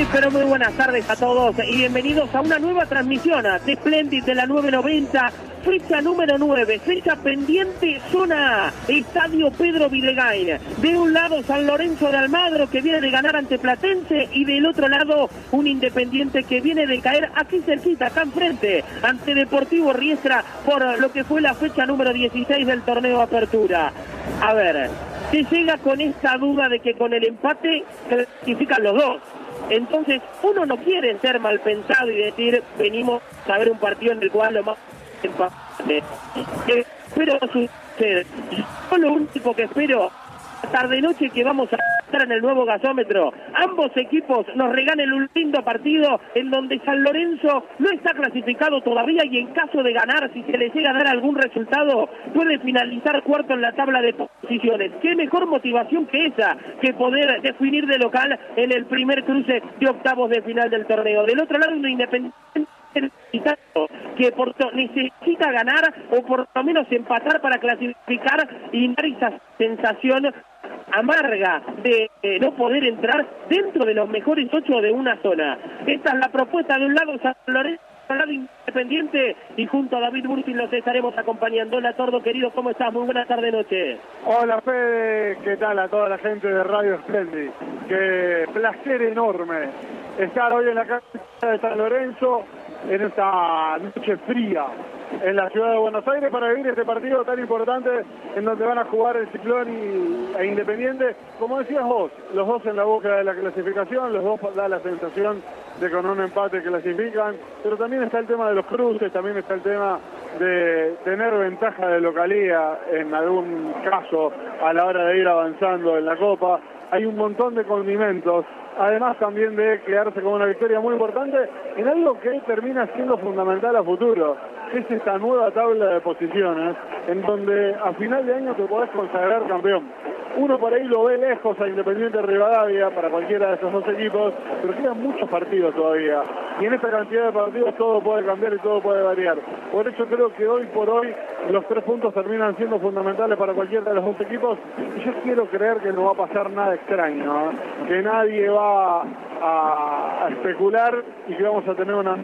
pero muy buenas tardes a todos y bienvenidos a una nueva transmisión de Splendid de la 990, fecha número 9, fecha pendiente, zona A, Estadio Pedro Vilegain. De un lado San Lorenzo de Almagro, que viene de ganar ante Platense, y del otro lado un Independiente que viene de caer aquí cerquita, acá enfrente, ante Deportivo Riestra, por lo que fue la fecha número 16 del torneo Apertura. A ver, se llega con esta duda de que con el empate clasifican los dos. Entonces uno no quiere ser mal pensado y decir venimos a ver un partido en el cual lo más empate. Pero sucede. Yo lo único que espero tarde noche que vamos a estar en el nuevo gasómetro, ambos equipos nos regalen un lindo partido en donde San Lorenzo no está clasificado todavía y en caso de ganar, si se le llega a dar algún resultado, puede finalizar cuarto en la tabla de posiciones. Qué mejor motivación que esa, que poder definir de local en el primer cruce de octavos de final del torneo. Del otro lado, un Independiente que necesita ganar o por lo menos empatar para clasificar y dar esa sensación amarga de no poder entrar dentro de los mejores 8 de una zona. Esta es la propuesta. De un lado San Lorenzo, al lado Independiente, y junto a David Bursin los estaremos acompañando. Hola Tordo, querido, ¿cómo estás? Muy buena tarde, noche. Hola Fede, ¿qué tal a toda la gente de Radio Splendid? Qué placer enorme estar hoy en la casa de San Lorenzo en esta noche fría en la ciudad de Buenos Aires para vivir este partido tan importante en donde van a jugar el Ciclón e Independiente. Como decías vos, los dos en la búsqueda de la clasificación, los dos da la sensación de con un empate clasifican, pero también está el tema de los cruces, también está el tema de tener ventaja de localía en algún caso a la hora de ir avanzando en la Copa. Hay un montón de condimentos, además también de quedarse con una victoria muy importante en algo que termina siendo fundamental a futuro, que es esta nueva tabla de posiciones, en donde a final de año te podés consagrar campeón. Uno por ahí lo ve lejos a Independiente Rivadavia para cualquiera de esos dos equipos, pero quedan muchos partidos todavía. Y en esta cantidad de partidos todo puede cambiar y todo puede variar. Por eso creo que hoy por hoy los 3 puntos terminan siendo fundamentales para cualquiera de los dos equipos. Y yo quiero creer que no va a pasar nada extraño, ¿eh? Que nadie va a especular y que vamos a tener una...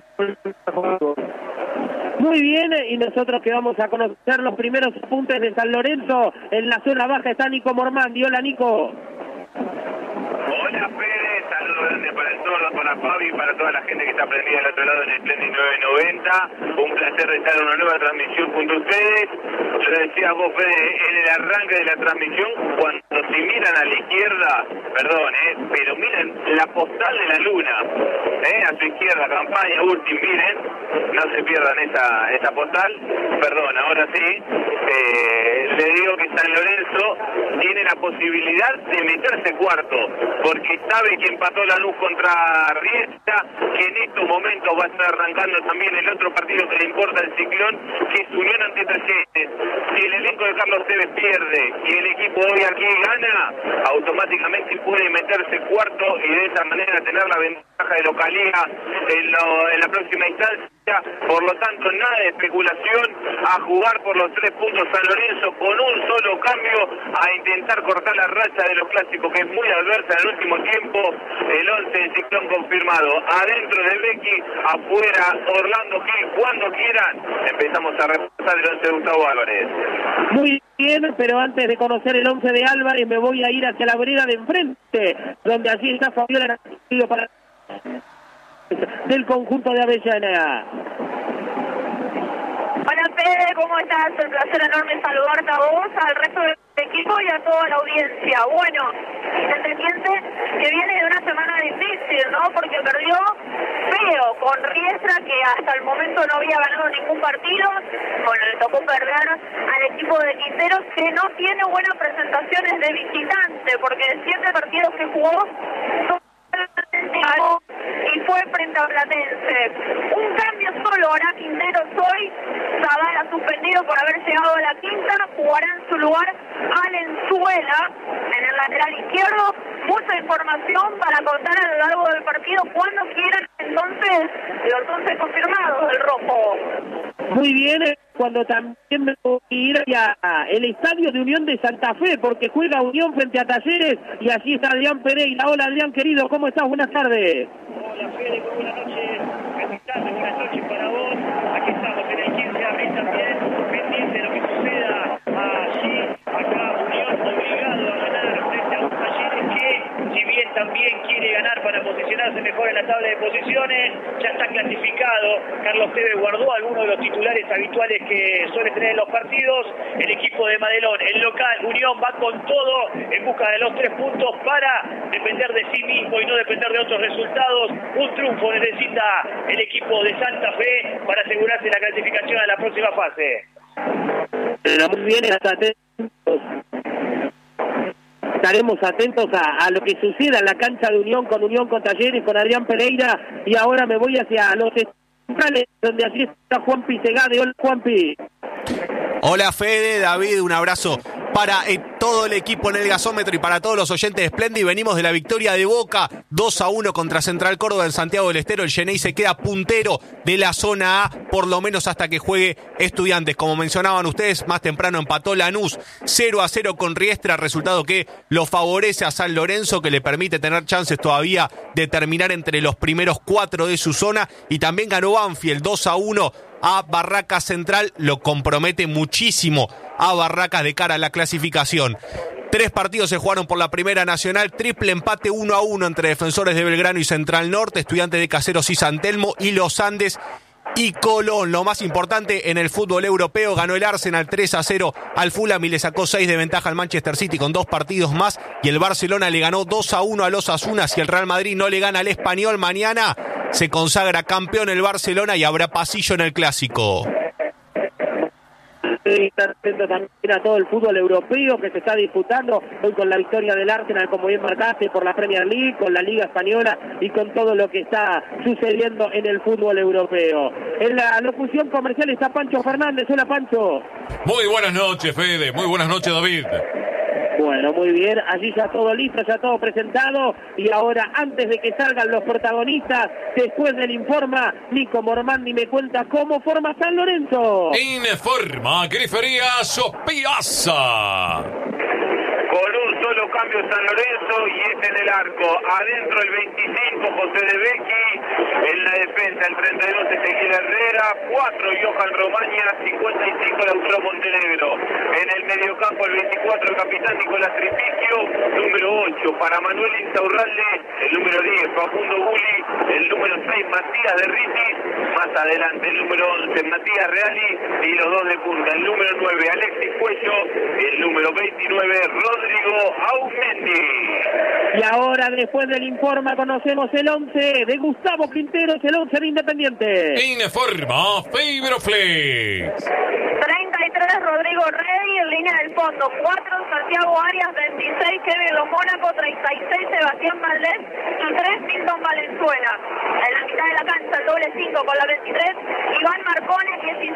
Muy bien, y nosotros que vamos a conocer los primeros apuntes de San Lorenzo. En la zona baja está Nico Mormandi. Hola, Nico. Hola, Fede, saludos grandes para el Tordo, para Fabi, para toda la gente que está prendida al otro lado en el Splendid 990. Un placer de estar en una nueva transmisión junto a ustedes. Yo le decía a vos, Fede, en el arranque de la transmisión, cuando si miran a la izquierda, perdón, pero miren la postal de la luna, a su izquierda, campaña, Urtin, miren, no se pierdan esa postal, perdón, ahora sí, le digo que San Lorenzo tiene la posibilidad de meterse cuarto, porque sabe que empató la luz contra Riestra, que en estos momentos va a estar arrancando también el otro partido que le importa al Ciclón, que es Unión ante Talleres. Si el elenco de Carlos Tevez pierde y el equipo hoy aquí gana, automáticamente puede meterse cuarto y de esa manera tener la ventaja de localía en la próxima instancia. Por lo tanto, nada de especulación, a jugar por los 3 puntos San Lorenzo con un solo cambio, a intentar cortar la racha de los clásicos, que es muy adversa en el último tiempo. El 11 del Ciclón confirmado, adentro de Becky, afuera Orlando Gil. Cuando quieran empezamos a repasar el 11 de Gustavo Álvarez. Muy bien, pero antes de conocer el 11 de Álvarez me voy a ir hacia la vereda de enfrente, donde allí está Fabiola para del conjunto de Avellaneda. Hola Fede, ¿cómo estás? Un placer enorme saludarte a vos, al resto del equipo y a toda la audiencia. Bueno, Independiente que viene de una semana difícil, ¿no? Porque perdió feo con Riestra, que hasta el momento no había ganado ningún partido. Bueno, le tocó perder al equipo de Quinteros, que no tiene buenas presentaciones de visitante, porque de 7 partidos que jugó y fue frente a Platense. Un cambio solo hará Quinteros hoy. Zavala suspendido por haber llegado a la quinta, jugará en su lugar Valenzuela en el lateral izquierdo. Mucha información para contar a lo largo del partido cuando quieran. Entonces, los 11 confirmados del rojo. Muy bien, cuando también me voy a ir a el estadio de Unión de Santa Fe, porque juega Unión frente a Talleres, y allí está Adrián Pereira. Hola Adrián, querido, ¿cómo estás? Buenas tardes. Hola Fede, muy buenas noches. Buenas noches para vos. Aquí estamos en el 15 de abril también, pendiente de lo que suceda allí. Acá Unión obligado a ganar frente a los Talleres que, si bien también quiere ganar para posicionarse mejor en la tabla de posiciones, ya está clasificado. Carlos Tevez guardó algunos de los titulares habituales que suele tener en los partidos. El equipo de Madelón, el local, Unión va con todo en busca de los 3 puntos para depender de sí mismo y no depender de otros resultados. Un triunfo necesita el equipo de Santa Fe para asegurarse la clasificación a la próxima fase. Muy bien, estaremos atentos a lo que suceda en la cancha de Unión con Talleres, con Adrián Pereira, y ahora me voy hacia los centrales, donde allí está Juanpi Segade. Hola Juanpi. Hola Fede, David, un abrazo para todo el equipo en el gasómetro y para todos los oyentes de Splendid. Venimos de la victoria de Boca 2-1 contra Central Córdoba en Santiago del Estero. El Xenei se queda puntero de la zona A, por lo menos hasta que juegue Estudiantes. Como mencionaban ustedes, más temprano empató Lanús 0-0 con Riestra, resultado que lo favorece a San Lorenzo, que le permite tener chances todavía de terminar entre los primeros 4 de su zona. Y también ganó Banfield 2-1 a Barracas Central, lo compromete muchísimo a Barracas de cara a la clasificación. 3 partidos se jugaron por la Primera Nacional, triple empate 1-1 entre Defensores de Belgrano y Central Norte, Estudiantes de Caseros y San Telmo, y Los Andes y Colón. Lo más importante en el fútbol europeo, ganó el Arsenal 3-0 al Fulham y le sacó 6 de ventaja al Manchester City con 2 partidos más, y el Barcelona le ganó 2-1 a los Osasuna. Si el Real Madrid no le gana al Español mañana, se consagra campeón el Barcelona y habrá pasillo en el Clásico. Estar atento también a todo el fútbol europeo que se está disputando hoy con la victoria del Arsenal, como bien marcaste, por la Premier League, con la Liga Española y con todo lo que está sucediendo en el fútbol europeo. En la locución comercial está Pancho Fernández. Hola Pancho. Muy buenas noches Fede, muy buenas noches David. Bueno, muy bien, allí ya todo listo, ya todo presentado, y ahora, antes de que salgan los protagonistas, después del Informa, Nico Mormandi me cuenta cómo forma San Lorenzo. Informa Griferías Piazza. Con un solo cambio San Lorenzo, y es en el arco. Adentro el 25, José de Becchi. En la defensa el 32, Ezequiel Herrera. 4, Johan Romaña. 55, Lautaro Montenegro. En el mediocampo el 24, el capitán Nicolás Tripiquio. Número 8 para Manuel Insaurralde. El número 10, Facundo Bulli. El número 6, Matías de Ritis. Más adelante el número 11, Matías Reali. Y los 2 de punta. El número 9, Alexis Cuello. El número 29, Rodrigo Aumendi. Y ahora, después del Informa, conocemos el 11 de Gustavo Quinteros, el 11 de Independiente. Informa Fibroflex. 33, Rodrigo Rey, en línea del fondo. 4, Santiago Arias. 26, Kevin Lo Mónaco. 36, Sebastián Valdés. Y 3, Milton Valenzuela. En la mitad de la cancha, el doble 5 con la 23, Iván Marcone. 16,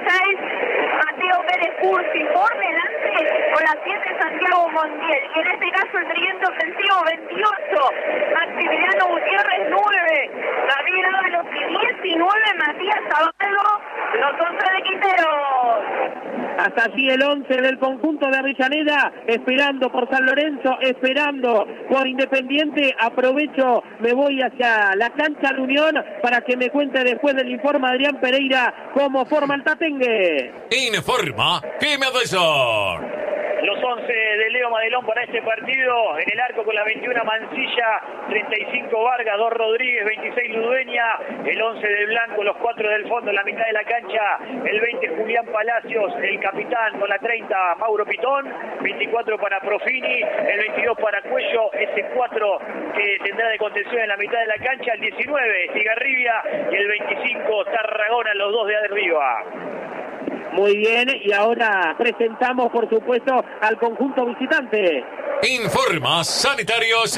Mateo Pérez Cursi. Por delante, con la 7, Santiago Montiel. Y en este caso, el tridente ofensivo, 28, Maximiliano Gutiérrez. 9, David Ábalos. Y 19, Matías Zabalgo. Los 11 de Quinteros. Hasta allí el 11 del conjunto de Avellaneda, esperando por San Lorenzo, esperando por Independiente. Aprovecho, me voy hacia la cancha de Unión para que me cuente después del Informe Adrián Pereira cómo forma el Tatengue. Informa que me desor. Los 11 de Leo Madelón para este partido. En el arco con la 21, Mancilla. 35, Vargas. 2, Rodríguez. 26, Ludueña. El 11 de Blanco, los 4 del fondo en la mitad de la cancha. El 20, Julián Palacios. El capitán con la 30, Mauro Pitón. 24 para Profini. El 22 para Cuello. Ese 4 que tendrá de contención en la mitad de la cancha. El 19, Cigarribia. Y el 25, Tarragona, los 2 de arriba. Muy bien, y ahora presentamos, por supuesto, al conjunto visitante. Informa Sanitarios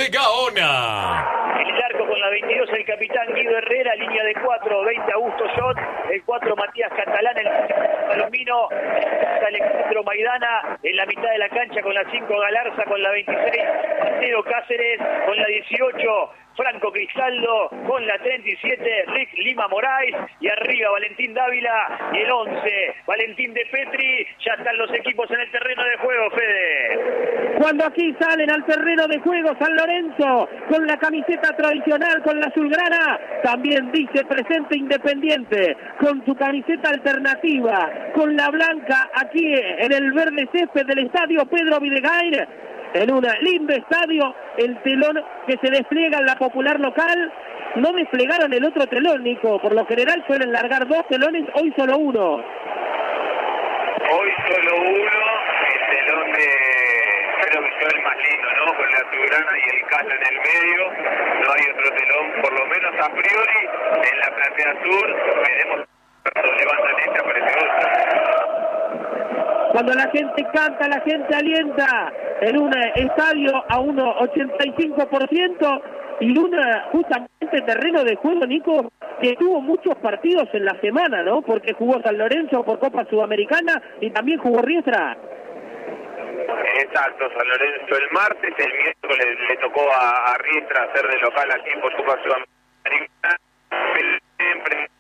Gaona. En el arco con la 22, el capitán Guido Herrera. Línea de 4, 20, Augusto Jot. El 4, Matías Catalán. El 5, Palomino. Alejandro Maidana. En la mitad de la cancha con la 5, Galarza. Con la 26, Mateo Cáceres. Con la 18, Franco Cristaldo con la 37, Rick Lima Moraes, y arriba Valentín Dávila, y el 11, Valentín De Petri. Ya están los equipos en el terreno de juego, Fede. Cuando aquí salen al terreno de juego San Lorenzo, con la camiseta tradicional, con la azulgrana, también dice presente Independiente, con su camiseta alternativa, con la blanca aquí en el verde césped del estadio Pedro Videgain, en un lindo estadio, el telón que se despliega en la popular local. No desplegaron el otro telón, Nico, por lo general suelen largar 2 telones, hoy solo uno. Hoy solo uno, el telón de, creo que fue el más lindo, ¿no? Con la azulgrana y el cala en el medio. No hay otro telón, por lo menos a priori, en la platea sur. Veremos cuando levantan esta, aparece otra. Cuando la gente canta, la gente alienta en un estadio a un 85% y justamente terreno de juego, Nico, que tuvo muchos partidos en la semana, ¿no? Porque jugó San Lorenzo por Copa Sudamericana y también jugó Riestra. Exacto, San Lorenzo el martes, el miércoles le tocó a Riestra hacer de local aquí por Copa Sudamericana. Siempre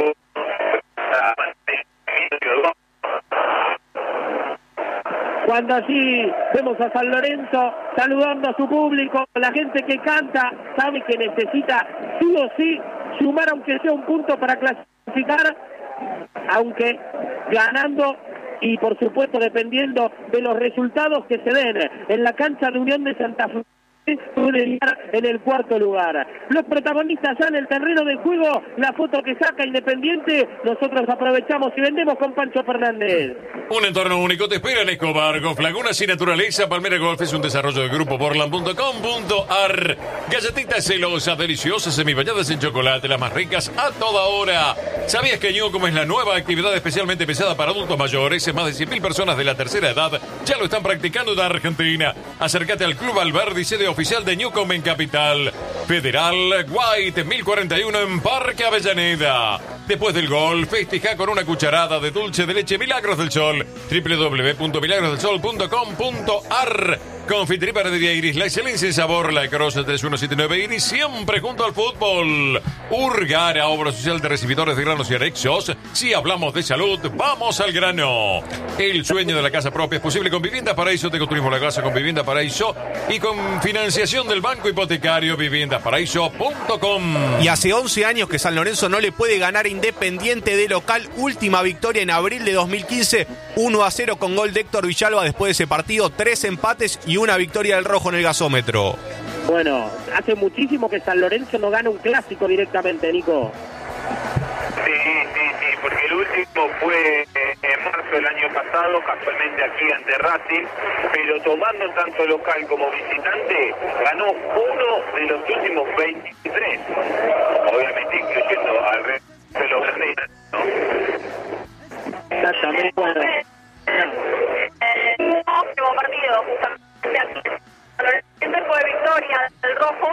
cuando allí vemos a San Lorenzo saludando a su público, la gente que canta sabe que necesita sí o sí sumar aunque sea un punto para clasificar, aunque ganando y por supuesto dependiendo de los resultados que se den en la cancha de Unión de Santa Fe, en el cuarto lugar. Los protagonistas ya en el terreno de juego, la foto que saca Independiente, nosotros aprovechamos y vendemos con Pancho Fernández. Un entorno único te espera en Escobar, Golf Lagunas y Naturaleza. Palmera Golf es un desarrollo del grupo Portland.com.ar. Galletitas celosas, deliciosas, semibañadas en chocolate, las más ricas a toda hora. ¿Sabías que Newcom es la nueva actividad especialmente pesada para adultos mayores? Más de 100.000 personas de la tercera edad ya lo están practicando en Argentina. Acércate al Club Alberdi, sede oficial de Newcom en Capital Federal, White 1041 en Parque Avellaneda. Después del gol, festeja con una cucharada de dulce de leche Milagros del Sol. www.milagrosdelsol.com.ar. Confitería Panadería Iris, la excelencia en sabor, la Cross 3179 Iris, siempre junto al fútbol. Urgara, obra social de recibidores de granos y anexos. Si hablamos de salud, vamos al grano. El sueño de la casa propia es posible con Vivienda Paraíso. Te construimos la casa con Vivienda Paraíso y con financiación del Banco Hipotecario viviendaparaíso.com. Y hace 11 años que San Lorenzo no le puede ganar a Independiente de local. Última victoria en abril de 2015, 1-0 con gol de Héctor Villalba. Después de ese partido, 3 empates y una victoria del rojo en el gasómetro. Bueno, hace muchísimo que San Lorenzo no gana un clásico directamente, Nico. Sí, porque el último fue en marzo del año pasado, casualmente aquí ante Racing, pero tomando tanto local como visitante, ganó uno de los últimos 23, obviamente incluyendo al resto de los grandes, ¿no? Exactamente, bueno. El último partido, justamente siempre fue victoria del rojo,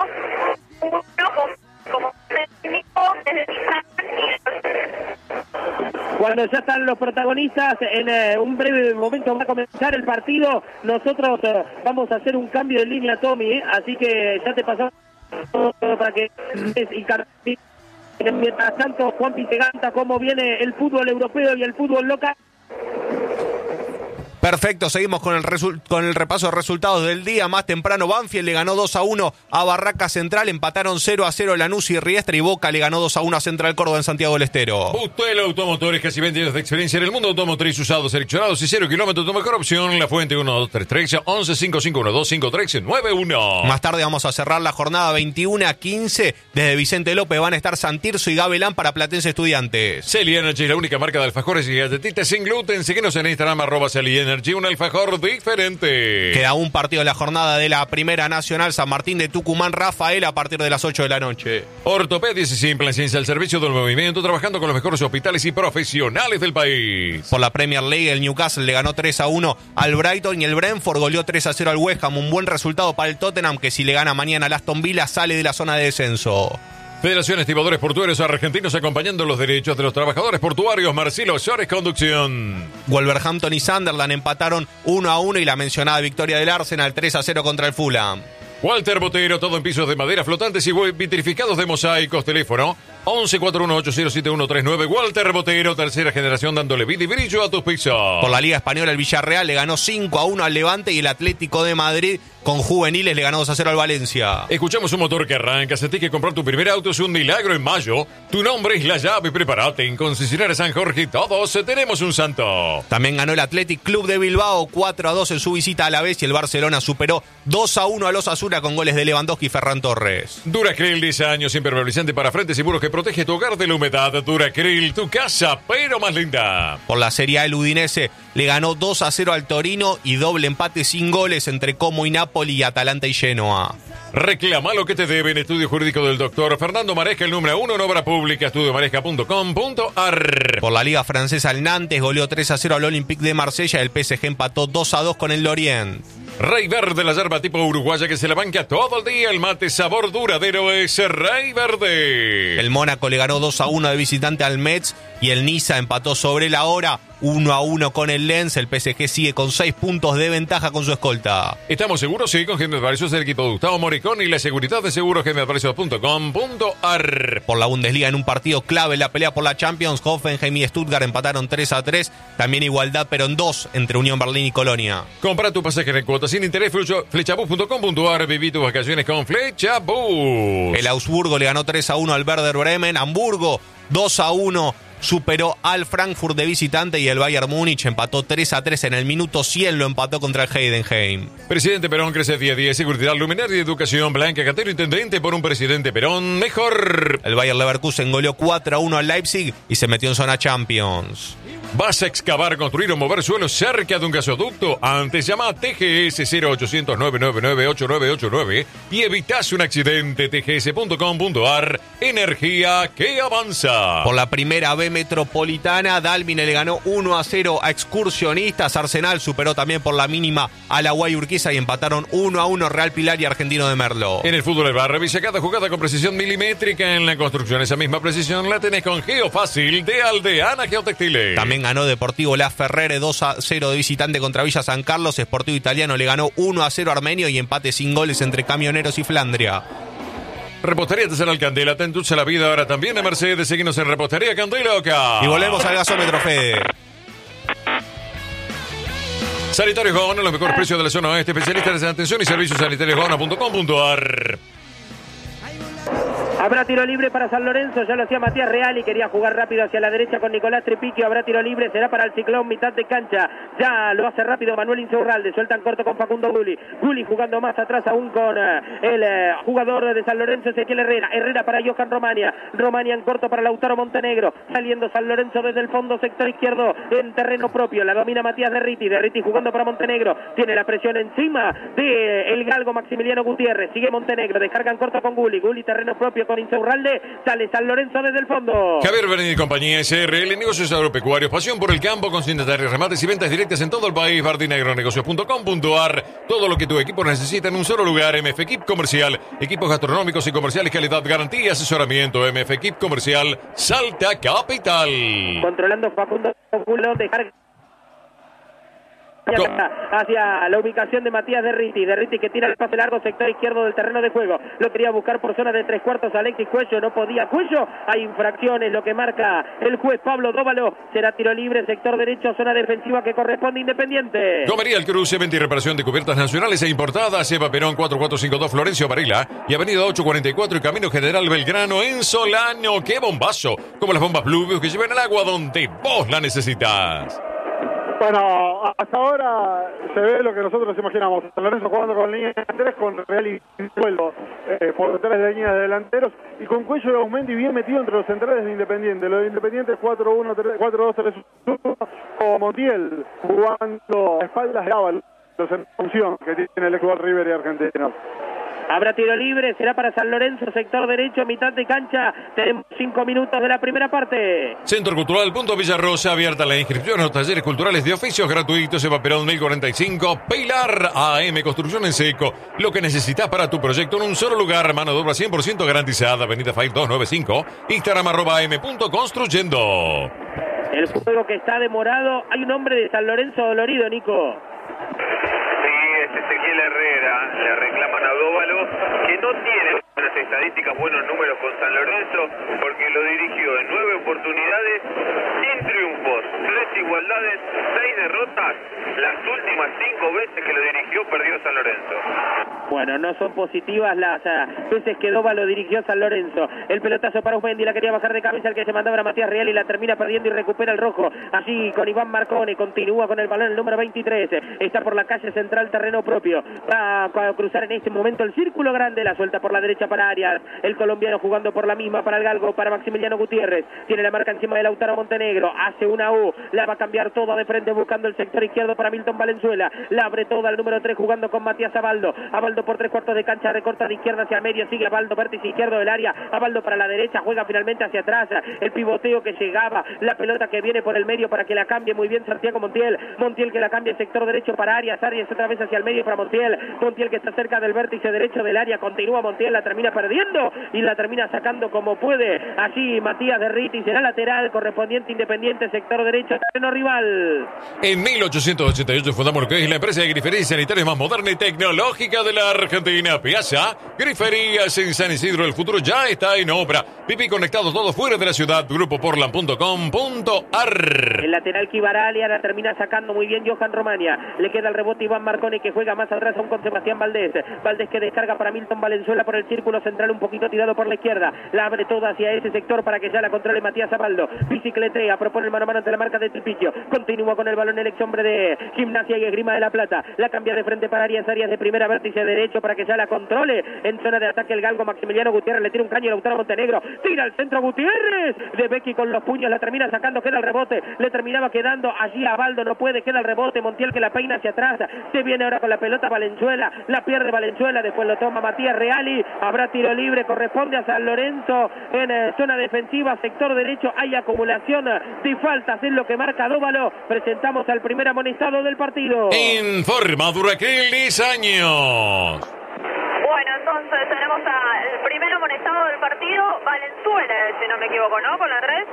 como técnico desde Cuando ya están los protagonistas, en un breve momento va a comenzar el partido. Nosotros vamos a hacer un cambio de línea, Tommy, así que ya te pasamos para que mientras tanto Juanpi te canta cómo viene el fútbol europeo y el fútbol local. Perfecto, seguimos con el repaso de resultados del día. Más temprano, Banfield le ganó 2-1 a Barraca Central, empataron 0-0 Lanús y Riestra, y Boca le ganó 2-1 a Central Córdoba en Santiago del Estero. Bustel Automotores, casi 20 años de experiencia en el mundo automotriz, usados, seleccionados y 0 kilómetros, tu mejor opción. La Fuente 1233 1155125391. Más tarde vamos a cerrar la jornada 21-15. Desde Vicente López van a estar Santirso y Gabelán para Platense Estudiantes. Celi Energy, la única marca de alfajores y galletitas sin gluten. Síguenos en Instagram, @Celi Energy, un alfajor diferente. Queda un partido de la jornada de la Primera Nacional, San Martín de Tucumán, Rafael, a partir de las 8 de la noche. Ortopedias y Simple Ciencia al servicio del movimiento, trabajando con los mejores hospitales y profesionales del país. Por la Premier League, el Newcastle le ganó 3-1 al Brighton y el Brentford goleó 3-0 al West Ham. Un buen resultado para el Tottenham, que si le gana mañana al Aston Villa sale de la zona de descenso. Federación Estibadores Portuarios Argentinos, acompañando los derechos de los trabajadores portuarios. Marcelo Llores, conducción. Wolverhampton y Sunderland empataron 1-1 y la mencionada victoria del Arsenal 3-0 contra el Fulham. Walter Botero, todo en pisos de madera flotantes y vitrificados de mosaicos. Teléfono 1141807139. Walter Botero, tercera generación, dándole vida y brillo a tus pisos. Por la Liga Española, el Villarreal le ganó 5-1 al Levante y el Atlético de Madrid con juveniles le ganó 2-0 al Valencia. Escuchamos un motor que arranca. Sentí que comprar tu primer auto es un milagro en mayo. Tu nombre es la llave. Prepárate. En Concesionaria San Jorge todos tenemos un santo. También ganó el Athletic Club de Bilbao 4-2 en su visita a Alavés y el Barcelona superó 2-1 a los Asuna con goles de Lewandowski y Ferran Torres. Duracryl, 10 años, impermeabilizante para frentes y muros que protege tu hogar de la humedad. Duracryl, tu casa, pero más linda. Por la Serie A, el Udinese le ganó 2-0 al Torino y doble empate sin goles entre Como y Napoli y Atalanta y Genoa. Reclama lo que te deben. Estudio Jurídico del Doctor Fernando Maresca, el número 1 en obra pública. Estudiomaresca.com.ar. Por la Liga Francesa, el Nantes goleó 3-0 al Olympique de Marsella. El PSG empató 2-2 con el Lorient. Rey Verde, la yerba tipo uruguaya que se la banca todo el día. El mate sabor duradero es Rey Verde. El Mónaco le ganó 2-1 de visitante al Metz y el Niza empató sobre la hora 1-1 con el Lens. El PSG sigue con 6 puntos de ventaja con su escolta. ¿Estamos seguros? Sí, con General Precios, el equipo de Gustavo Moricón y la seguridad de seguros generalprecios.com.ar. Por la Bundesliga, en un partido clave en la pelea por la Champions, Hoffenheim y Stuttgart empataron 3-3. También igualdad, pero en 2 entre Unión Berlín y Colonia. Compra tu pasaje en cuotas sin interés, flechabus.com.ar. Viví tus vacaciones con Flechabus. El Augsburgo le ganó 3-1 al Werder Bremen. Hamburgo 2-1 superó al Frankfurt de visitante y el Bayern Múnich empató 3-3 en el minuto 100, lo empató contra el Heidenheim. Presidente Perón crece día a día, seguridad, luminaria y educación. Blanca Catero, intendente por un presidente Perón mejor. El Bayer Leverkusen goleó 4-1 al Leipzig y se metió en zona Champions. ¿Vas a excavar, construir o mover suelos cerca de un gasoducto? Antes llama a TGS 0800 999 8989 y evitas un accidente. tgs.com.ar. Energía que avanza. Por la primera B metropolitana, Dálmine le ganó 1-0 a Excursionistas. Arsenal superó también por la mínima a la Guayurquiza y empataron 1-1 Real Pilar y Argentino de Merlo. En el fútbol del barrio, revisa cada jugada con precisión milimétrica. En la construcción, esa misma precisión la tenés con Geofácil de Aldeana Geotextiles. También ganó Deportivo La Ferrere 2-0 de visitante contra Villa San Carlos. Sportivo Italiano le ganó 1-0 a Armenio y empate sin goles entre Camioneros y Flandria. Repostería Artesanal Candela, te endulza la vida ahora también a Mercedes. Seguimos en Repostería Candela acá. Y volvemos al gasómetro, Fede. Sanitarios Gaona, los mejores precios de la zona oeste. Especialistas en atención y servicios sanitariosgaona.com.ar. Habrá tiro libre para San Lorenzo, ya lo hacía Matías Real y quería jugar rápido hacia la derecha con Nicolás Tripiquio. Habrá tiro libre, será para el Ciclón, mitad de cancha. Ya lo hace rápido Manuel Insaurralde, sueltan corto con Facundo Gulli. Gulli jugando más atrás aún con el jugador de San Lorenzo, Ezequiel Herrera. Herrera para Johan Romania. Romania en corto para Lautaro Montenegro. Saliendo San Lorenzo desde el fondo, sector izquierdo, en terreno propio. La domina Matías Derriti. Derriti jugando para Montenegro. Tiene la presión encima de el galgo Maximiliano Gutiérrez. Sigue Montenegro, descargan corto con Gulli. Gulli terreno propio con Insaurralde, sale San Lorenzo desde el fondo. Javier Berni y compañía SRL, negocios agropecuarios, pasión por el campo, consignatarios, remates y ventas directas en todo el país. Bardinagronegocios.com.ar. Todo lo que tu equipo necesita en un solo lugar. MF Equip Comercial, equipos gastronómicos y comerciales, calidad, garantía, asesoramiento. MF Equip Comercial, Salta Capital. Controlando Facundo Culo, dejar hacia la ubicación de Matías Derriti. Derriti que tira el pase largo, sector izquierdo del terreno de juego. Lo quería buscar por zona de 3/4 Alexis Cuello, no podía Cuello. Hay infracciones, lo que marca el juez Pablo Dóvalo. Será tiro libre, sector derecho, zona defensiva que corresponde Independiente. Gomería El Cruce, venta y reparación de cubiertas nacionales e importadas. Eva Perón 4452 Florencio Varela y avenida 844 y Camino General Belgrano en Solano. ¡Qué bombazo! Como las bombas Bluetooth que llevan el agua donde vos la necesitas. Bueno, hasta ahora se ve lo que nosotros imaginamos. San Lorenzo jugando con línea de 3, con Real y Suelo por detrás de líneas de delanteros y con Cuello de Aumendi bien metido entre los centrales de Independiente. Los de Independiente 4-1-4-2-3-1 o Montiel jugando a espaldas de Ábalos en función que tiene el actual River y Argentino. Habrá tiro libre, será para San Lorenzo, sector derecho, mitad de cancha. Tenemos 5 minutos de la primera parte. Centro Cultural Punto Villarrosa, abierta la inscripción a los talleres culturales de oficios gratuitos. Eva Perón 1045, Pilar AM Construcción en Seco. Lo que necesitas para tu proyecto en un solo lugar. Mano de obra 100% garantizada. Avenida File 295, Instagram @am.construyendo. El juego que está demorado. Hay un hombre de San Lorenzo dolorido, Nico. Sí, es Ezequiel Herrera. Le reclaman a Dóvalo. no tiene buenas estadísticas, buenos números con San Lorenzo, porque lo dirigió en 9 oportunidades, sin triunfos, 3 igualdades, 6 derrotas. Las últimas 5 veces que lo dirigió perdió San Lorenzo. Bueno, no son positivas las veces que Doba lo dirigió San Lorenzo. El pelotazo para Usmendi, la quería bajar de cabeza, el que se mandaba era Matías Real y la termina perdiendo y recupera el rojo. Allí con Iván Marcone, continúa con el balón el número 23. Está por la calle central, terreno propio. Va a cruzar en este momento el círculo grande, la suelta por la derecha para Arias. El colombiano jugando por la misma para el Galgo, para Maximiliano Gutiérrez. Tiene la marca encima de Lautaro Montenegro. Hace una U, la va a cambiar toda de frente buscando el sector izquierdo para Milton Valenzuela. La abre toda el número 3 jugando con Matías Abaldo. Abaldo por 3/4 de cancha, recorta de izquierda hacia el medio, sigue Abaldo, vértice izquierdo del área. Abaldo para la derecha, juega finalmente hacia atrás. El pivoteo que llegaba, la pelota que viene por el medio para que la cambie muy bien Santiago Montiel. Montiel que la cambia sector derecho para Arias. Arias otra vez hacia el medio para Montiel. Montiel que está cerca del vértice derecho del área. Continúa Montiel, la termina perdiendo y la termina sacando como puede. Allí Matías Derriti será lateral correspondiente Independiente, sector derecho, terreno rival. En 1888 fundamos lo que es la empresa de griferías sanitarias más moderna y tecnológica de la Argentina. Piazza Griferías en San Isidro. El futuro ya está en obra. Pipi conectado todo fuera de la ciudad. Grupoportland.com.ar. El lateral Kivaralia la termina sacando muy bien Johan Romania. Le queda el rebote Iván Marcone que juega más atrás aún con Sebastián Valdés. Valdés que descarga para Milton Valenzuela por el círculo central un poquito tirado por la izquierda. La abre toda hacia ese sector para que ya la controle Matías Abaldo. Bicicletea, propone el mano a mano ante la marca de Tripicio. Continúa con el balón el ex hombre de Gimnasia y Esgrima de la Plata. La cambia de frente para Arias de primera, vértice derecho para que ya la controle. En zona de ataque el Galgo Maximiliano Gutiérrez. Le tira un caño a Lautaro Montenegro. Tira al centro Gutiérrez. De Becky con los puños la termina sacando. Queda el rebote. Le terminaba quedando allí a Abaldo. No puede. Queda el rebote. Montiel que la peina hacia atrás. Se viene ahora con la pelota Valenzuela. La pierde Valenzuela. Después lo toma Matías Reali. Habrá tiro libre. Corresponde a San Lorenzo en zona defensiva. Sector derecho. Hay acumulación de faltas. Es lo que marca Dóvalo. Presentamos al primer amonestado del partido. Informa Duraquel 10 años. Bueno, entonces tenemos al primer amonestado del partido, Valenzuela, si no me equivoco, ¿no? Con la 3.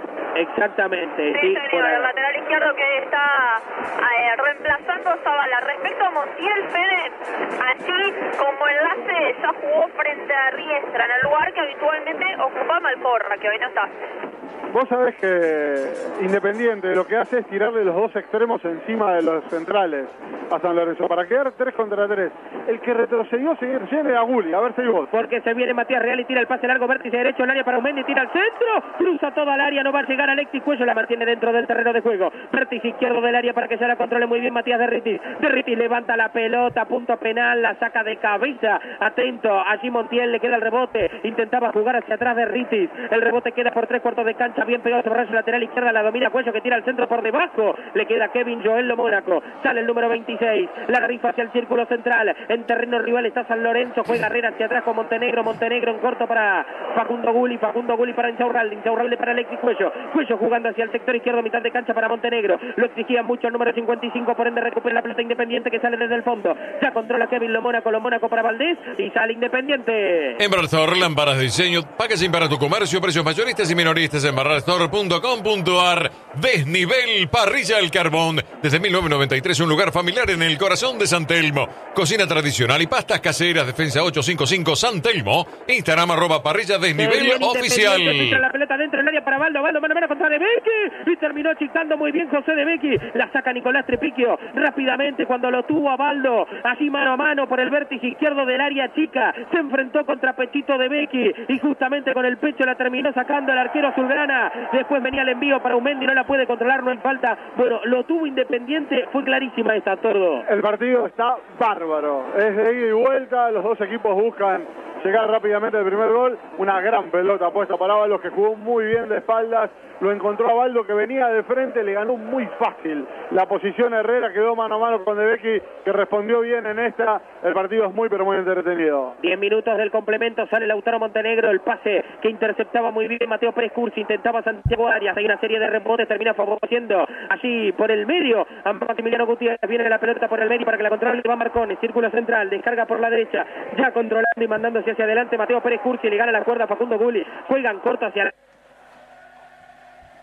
Exactamente. Sí, señor, el lateral izquierdo que está reemplazando a Zavala. Respecto a Montiel, Fede, allí como enlace ya jugó frente a Riestra, en el lugar que habitualmente ocupa Malcorra, que hoy no está. Vos sabés que Independiente lo que hace es tirarle los dos extremos encima de los centrales a San Lorenzo para quedar 3 contra 3. El que retrocedió se viene a Gulli, a ver si vos. Porque se viene Matías Real y tira el pase largo, vértice derecho, el área para Usmendi, tira al centro, cruza toda el área, no va a llegar Alexis Cuello, la mantiene dentro del terreno de juego. Vértice izquierdo del área para que ya la controle muy bien Matías Derriti. Derriti levanta la pelota, punto penal, la saca de cabeza, atento, allí Montiel le queda el rebote, intentaba jugar hacia atrás Derriti. El rebote queda por 3/4 de cancha, bien pegado sobre su lateral izquierda, la domina Cuello que tira al centro por debajo, le queda Kevin Joel Lo Mónaco, sale el número 26, la rifa hacia el círculo central, en terreno rival está San Lorenzo, juega Herrera hacia atrás con Montenegro en corto para Facundo Gulli para Insaurralde para Alexis Cuello jugando hacia el sector izquierdo, mitad de cancha para Montenegro, lo exigía mucho el número 55, por ende recupera la pelota Independiente que sale desde el fondo, ya controla Kevin Lo Mónaco para Valdés y sale Independiente. Embarrador, lámparas de diseño, packaging para tu comercio, precios mayoristas y minoristas, embarrador.com.ar. Desnivel Parrilla El Carbón, desde 1993 un lugar familiar en el corazón de San Telmo, cocina tradicional y pastas caseras, Defensa 855 San Telmo, Instagram @parrilla desnivel oficial. La pelota dentro del área para Baldo, mano a mano contra De Becchi y terminó achicando muy bien José De Becchi, la saca Nicolás Trepiquio rápidamente cuando lo tuvo a Baldo, allí mano a mano por el vértice izquierdo del área chica, se enfrentó contra Pechito De Becchi y justamente con el pecho la terminó sacando el arquero azulgrana. Después venía el envío para Usmendi, no la puede controlar, no hay falta. Bueno, lo tuvo Independiente, fue clarísima esta, Tordo. El partido está bárbaro, es de ida y vuelta, los dos equipos buscan llegar rápidamente al primer gol, una gran pelota puesta para Ábalos que jugó muy bien de espaldas, lo encontró a Baldo que venía de frente, le ganó muy fácil la posición Herrera, quedó mano a mano con De Becchi que respondió bien en esta, el partido es muy pero muy entretenido. 10 minutos del complemento, sale Lautaro Montenegro, el pase que interceptaba muy bien Mateo Pérez Cursi, intentaba Santiago Arias, hay una serie de rebotes, termina favoreciendo allí por el medio a Maximiliano Gutiérrez, viene la pelota por el medio para que la controle Iván Marcone, círculo central, descarga por la derecha, ya controlando y mandándose hacia adelante Mateo Pérez Cursi, le gana la cuerda a Facundo Gulli, juegan corto hacia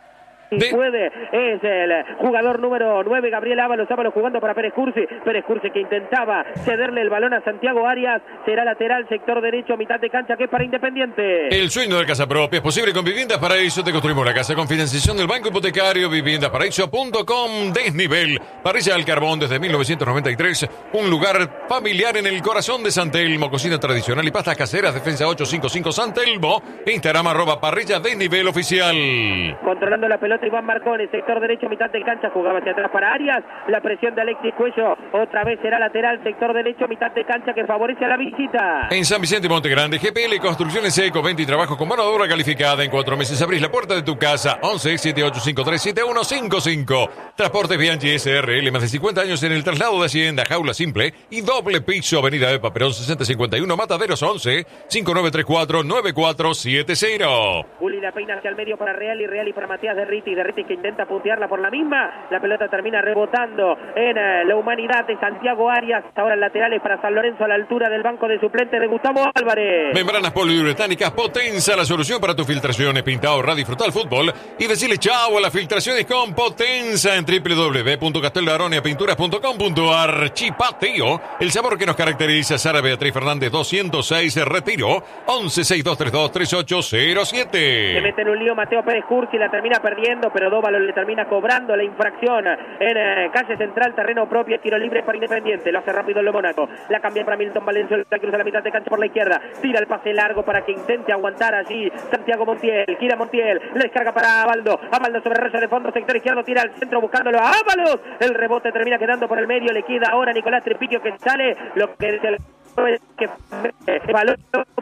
puede, es el jugador número 9, Gabriel Ábalos jugando para Pérez Cursi que intentaba cederle el balón a Santiago Arias, será lateral, sector derecho, mitad de cancha, que es para Independiente. El sueño de casa propia es posible con Viviendas Paraíso. Te construimos la casa con financiación del Banco Hipotecario. Viviendasparaíso.com. Desnivel, parrilla al carbón desde 1993, un lugar familiar en el corazón de San Telmo, cocina tradicional y pastas caseras, Defensa 855 San Telmo, Instagram @parrilla desnivel oficial. Controlando la pelota Iván Marcone, sector derecho, mitad de cancha, jugaba hacia atrás para Arias, la presión de Alexis Cuello, otra vez será lateral, sector derecho, mitad de cancha, que favorece a la visita. En San Vicente Monte Grande, GPL Construcciones Eco, venta y trabajo con mano de obra calificada. En 4 meses abrís la puerta de tu casa. 11-7853-7155. Transportes Bianchi SRL, más de 50 años en el traslado de Hacienda, jaula simple y doble piso. Avenida de Paperón 6051, Mataderos 11-5934-9470. Juli la peina hacia el medio para Real y para Matías Derriti que intenta puntearla por la misma. La pelota termina rebotando en la humanidad de Santiago Arias. Ahora el lateral es para San Lorenzo a la altura del banco de suplentes de Gustavo Álvarez. Membranas poliuretánicas Potenza, la solución para tus filtraciones. Pinta, ahorrar, disfrutar el fútbol y decirle chao a las filtraciones con Potenza en www.casteldearoniapinturas.com.ar. Chipateo, el sabor que nos caracteriza. Sara Beatriz Fernández 206, Retiro 11-6232-3807. Se mete en un lío Mateo Pérez Cursi, la termina perdiendo, pero Dóvalo le termina cobrando la infracción en calle central, terreno propio, tiro libre para Independiente. Lo hace rápido el Mónaco, la cambia para Milton Valenzuela, cruza la mitad de cancha por la izquierda, tira el pase largo para que intente aguantar allí Santiago Montiel, gira Montiel, le descarga para Abaldo sobre raya de fondo, sector izquierdo, tira al centro buscándolo a Ábalos, el rebote termina quedando por el medio, le queda ahora Nicolás Tripiquio que sale, lo que es el balón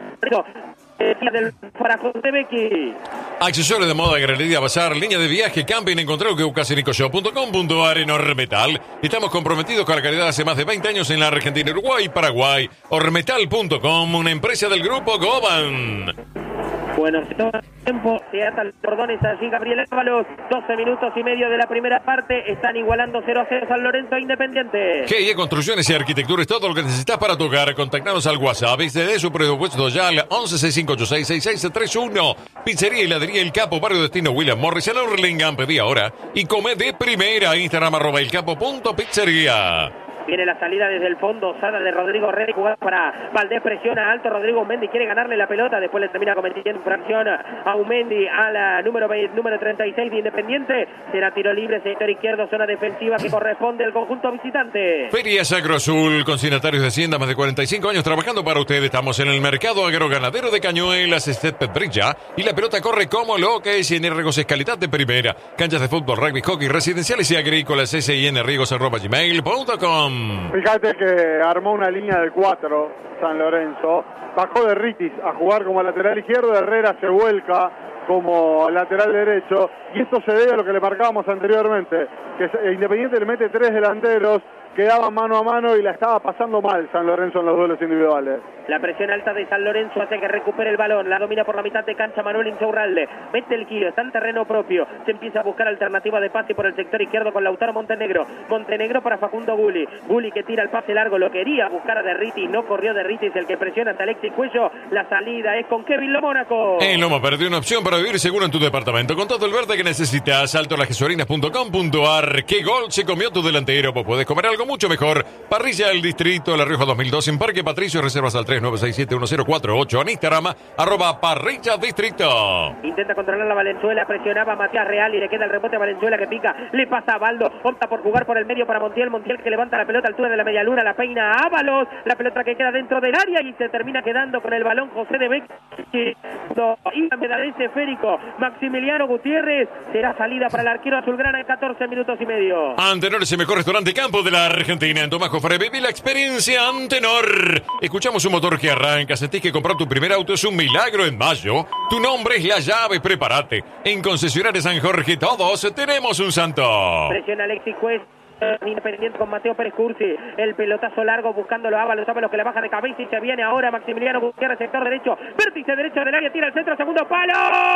del para José Becchi. Accesorios de moda, galería, bazar, línea de viaje, camping, encontré lo que buscas en nicoshow.com.ar. En Ormetal estamos comprometidos con la calidad hace más de 20 años en la Argentina, Uruguay y Paraguay. Ormetal.com, una empresa del grupo Goban. Bueno, todo el tiempo se atan los cordones allí Gabriel Ábalos, 12 minutos y medio de la primera parte, están igualando 0-0 San Lorenzo e Independiente. GIE Construcciones y Arquitectura es todo lo que necesitas para tu hogar. Contactanos al WhatsApp, de su presupuesto ya al 11-6586-6631. Pizzería y heladería El Capo, barrio Destino William Morris, en Hurlingham. Pedí ahora y come de primera. Instagram @elcapo.pizzería. Viene la salida desde el fondo, osada de Rodrigo Rey, jugada para Valdés, presiona alto, Rodrigo Mendy quiere ganarle la pelota, después le termina cometiendo infracción a Umendi, a la número 36 de Independiente, será tiro libre, sector izquierdo, zona defensiva que corresponde al conjunto visitante. Feria Sacro Azul, consignatarios de Hacienda, más de 45 años trabajando para ustedes. Estamos en el mercado agroganadero de Cañuelas, Step brilla y la pelota corre como loca. SN Riegos es calidad de primera, canchas de fútbol, rugby, hockey, residenciales y agrícolas. SINriegos@gmail.com. Fíjate que armó una línea de 4 San Lorenzo, bajó de Ritis a jugar como lateral izquierdo, Herrera se vuelca como lateral derecho, y esto se debe a lo que le marcábamos anteriormente, que Independiente le mete 3 delanteros, quedaban mano a mano y la estaba pasando mal San Lorenzo en los duelos individuales. La presión alta de San Lorenzo hace que recupere el balón, la domina por la mitad de cancha Manuel Insaurralde, mete el kilo, está en terreno propio, se empieza a buscar alternativa de pase por el sector izquierdo con Lautaro Montenegro para Facundo Gulli que tira el pase largo, lo quería buscar a Derriti, no corrió Derriti, es el que presiona ante Alexis Cuello, la salida es con Kevin Mónaco. En Loma perdió una opción para vivir seguro en tu departamento, con todo el verde que necesitas. altolasgesorinas.com.ar. ¿Qué gol se comió tu delantero? Pues puedes comer algo mucho mejor. Parrilla del Distrito, La Rioja 2002, en Parque Patricio. Reservas al 39671048. En Instagram, @parrilla distrito. Intenta controlar la Valenzuela, presionaba a Matías Real y le queda el rebote a Valenzuela que pica, le pasa a Baldo, opta por jugar por el medio para Montiel que levanta la pelota a altura de la media luna, la peina a Ábalos, la pelota que queda dentro del área y se termina quedando con el balón José de Becchi. Y la medallista esférico Maximiliano Gutiérrez, será salida para el arquero azulgrana en 14 minutos y medio. Antenor es el mejor restaurante campo de la Argentina. En Tomás Jofre, viví la experiencia Antenor. Escuchamos un motor que arranca. Sentís que comprar tu primer auto es un milagro en mayo. Tu nombre es la llave, prepárate. En Concesionaria San Jorge todos tenemos un santo. Presiona Alexis Juez. Independiente con Mateo Pérez Cursi, el pelotazo largo buscándolo a Ábalos que le baja de cabeza y se viene ahora Maximiliano Gutiérrez, sector derecho, vértice derecho del área, tira al centro, segundo palo.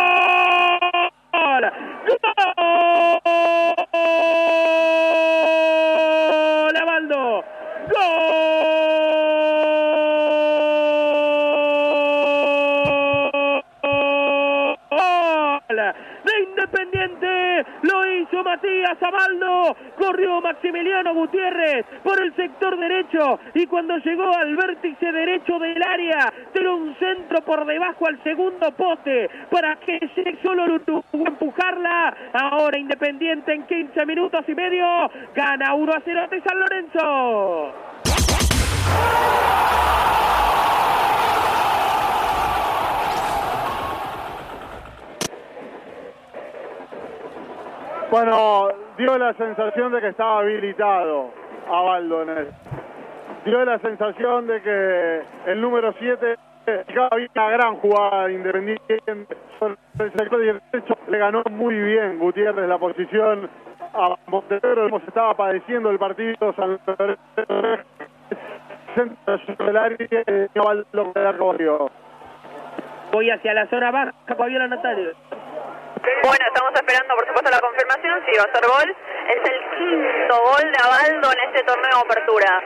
¡Gol! Abaldo. ¡Gol! De Independiente. lo hizo Matías Abaldo, corrió Maximiliano Gutiérrez por el sector derecho y cuando llegó al vértice derecho del área, tiró un centro por debajo al segundo poste para que solo lo empujarla. Ahora Independiente en 15 minutos y medio gana 1-0 ante San Lorenzo. Bueno, dio la sensación de que estaba habilitado Abaldo en él. Dio la sensación de que el número 7 había una gran jugada de Independiente sobre el sector derecho. Le ganó muy bien Gutiérrez la posición a Montenegro. Hemos estaba padeciendo el partido San Lorenzo centro del área y Abaldo queda corrido. Voy hacia la zona baja, Fabiola Natalia. Bueno, estamos esperando por supuesto la confirmación, si va a ser gol. Es el quinto gol de Abaldo en este torneo de apertura.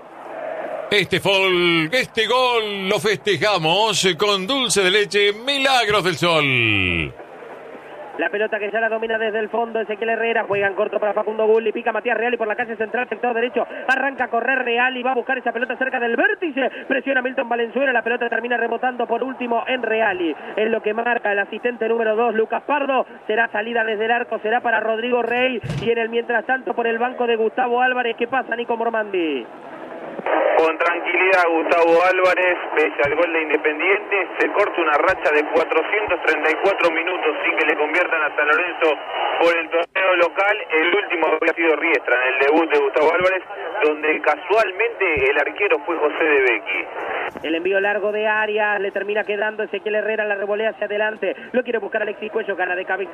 Este gol lo festejamos con dulce de leche Milagros del Sol. La pelota que ya la domina desde el fondo, Ezequiel Herrera, juega en corto para Facundo Bulli, pica Matías Real y por la calle central, sector derecho, arranca a correr Real y va a buscar esa pelota cerca del vértice, presiona Milton Valenzuela, la pelota termina rebotando por último en Reali, es lo que marca el asistente número 2, Lucas Pardo, será salida desde el arco, será para Rodrigo Rey, y en el mientras tanto por el banco de Gustavo Álvarez, ¿qué pasa, Nico Mormandi? Con tranquilidad, Gustavo Álvarez, pese al gol de Independiente, se corta una racha de 434 minutos sin que le conviertan a San Lorenzo por el torneo local. El último había sido Riestra en el debut de Gustavo Álvarez, donde casualmente el arquero fue José de Becchi. El envío largo de Arias, le termina quedando Ezequiel Herrera, la revolea hacia adelante, lo quiere buscar Alexis Cuello, gana de cabeza